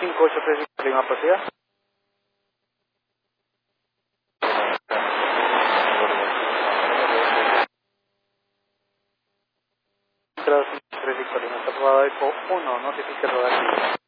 5835 Lima, proceda. Tras 35 Lima, está aprobado eco 1, notifique rodar.